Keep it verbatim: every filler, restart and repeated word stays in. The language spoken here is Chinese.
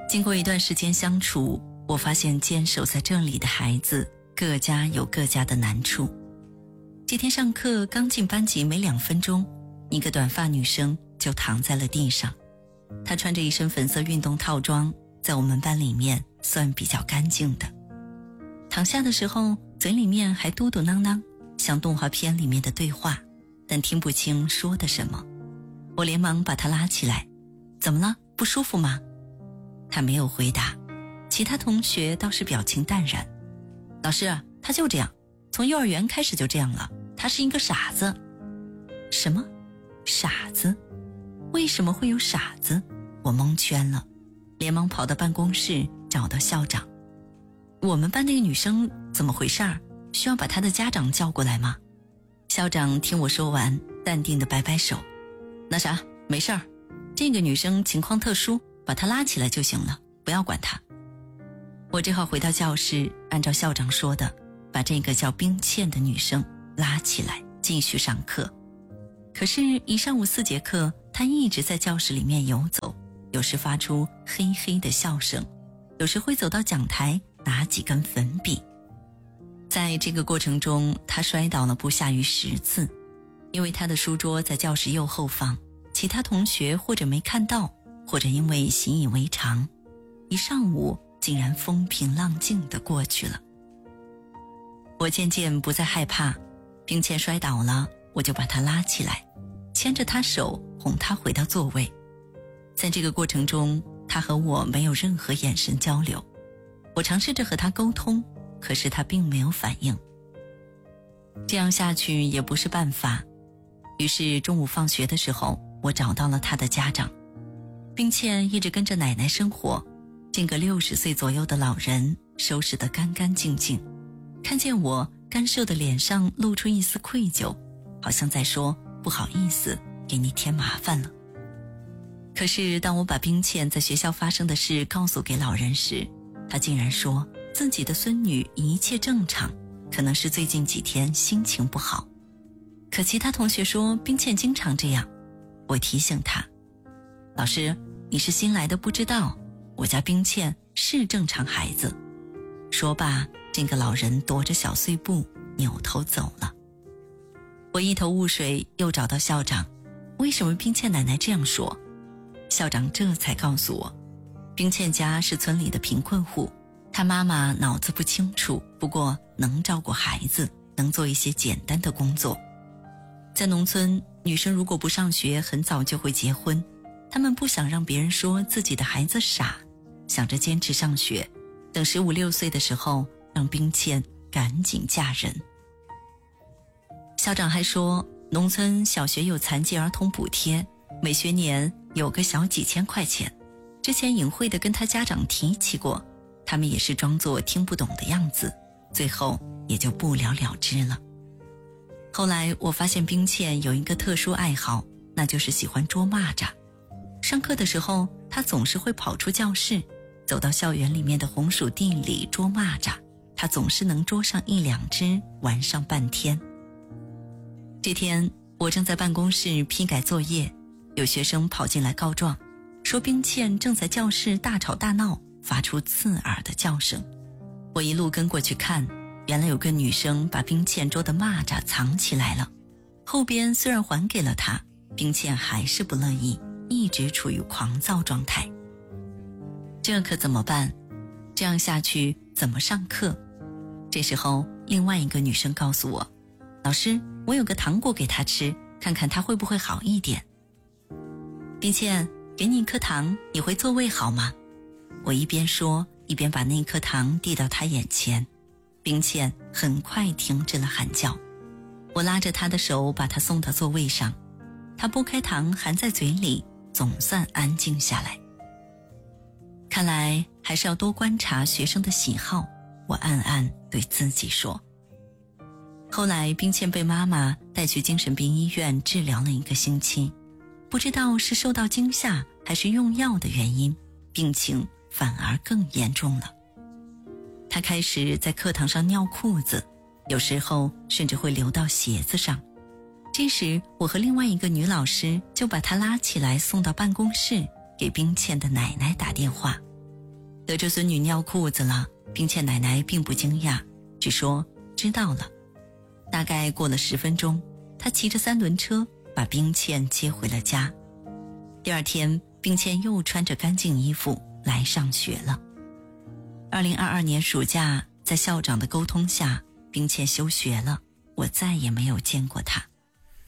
经过一段时间相处，我发现坚守在这里的孩子各家有各家的难处。这天上课刚进班级没两分钟，一个短发女生就躺在了地上。她穿着一身粉色运动套装，在我们班里面算比较干净的。躺下的时候嘴里面还嘟嘟囔囔，像动画片里面的对话，但听不清说的什么。我连忙把她拉起来，怎么了？不舒服吗？她没有回答，其他同学倒是表情淡然。老师，她就这样，从幼儿园开始就这样了，她是一个傻子。什么？傻子？为什么会有傻子？我蒙圈了，连忙跑到办公室找到校长。我们班那个女生怎么回事儿？需要把她的家长叫过来吗？校长听我说完，淡定地摆摆手，那啥，没事儿，这个女生情况特殊，把她拉起来就行了，不要管她。我只好回到教室，按照校长说的，把这个叫冰倩的女生拉起来继续上课。可是一上午四节课，她一直在教室里面游走，有时发出嘿嘿的笑声，有时会走到讲台拿几根粉笔。在这个过程中，她摔倒了不下于十次，因为她的书桌在教室右后方，其他同学或者没看到，或者因为习以为常，一上午竟然风平浪静地过去了。我渐渐不再害怕，并且摔倒了，我就把她拉起来，牵着她手哄她回到座位。在这个过程中，她和我没有任何眼神交流，我尝试着和她沟通，可是她并没有反应。这样下去也不是办法，于是中午放学的时候，我找到了她的家长。并且一直跟着奶奶生活，这个六十岁左右的老人收拾得干干净净，看见我干瘦的脸上露出一丝愧疚，好像在说不好意思给你添麻烦了。可是当我把冰倩在学校发生的事告诉给老人时，他竟然说自己的孙女一切正常，可能是最近几天心情不好。可其他同学说冰倩经常这样。我提醒他，老师，你是新来的不知道，我家冰倩是正常孩子。说罢，这个老人踱着小碎步扭头走了。我一头雾水，又找到校长，为什么冰倩奶奶这样说？校长这才告诉我，冰倩家是村里的贫困户，她妈妈脑子不清楚，不过能照顾孩子，能做一些简单的工作。在农村，女生如果不上学，很早就会结婚，他们不想让别人说自己的孩子傻，想着坚持上学，等十五六岁的时候让冰倩赶紧嫁人。校长还说，农村小学有残疾儿童补贴，每学年有个小几千块钱，之前隐晦地跟他家长提起过，他们也是装作听不懂的样子，最后也就不了了之了。后来我发现冰倩有一个特殊爱好，那就是喜欢捉蚂蚱。上课的时候，她总是会跑出教室，走到校园里面的红薯地里捉蚂蚱，她总是能捉上一两只，玩上半天。这天我正在办公室批改作业，有学生跑进来告状，说冰倩正在教室大吵大闹，发出刺耳的叫声。我一路跟过去看，原来有个女生把冰倩捉的蚂蚱藏起来了，后边虽然还给了她，冰倩还是不乐意，一直处于狂躁状态。这可怎么办？这样下去怎么上课？这时候另外一个女生告诉我，老师，我有个糖果给她吃，看看她会不会好一点。冰倩，给你一颗糖，你会座位好吗？我一边说一边把那颗糖递到她眼前。冰倩很快停止了喊叫，我拉着她的手把她送到座位上，她剥开糖含在嘴里，总算安静下来。看来还是要多观察学生的喜好，我暗暗对自己说。后来冰倩被妈妈带去精神病医院治疗了一个星期，不知道是受到惊吓还是用药的原因，病情反而更严重了。她开始在课堂上尿裤子，有时候甚至会流到鞋子上。这时我和另外一个女老师就把她拉起来送到办公室，给冰倩的奶奶打电话。 得知孙女尿裤子了，并且奶奶并不惊讶，只说知道了。大概过了十分钟，她骑着三轮车把冰倩接回了家。第二天，冰倩又穿着干净衣服来上学了。二零二二年暑假，在校长的沟通下，冰倩休学了，我再也没有见过她。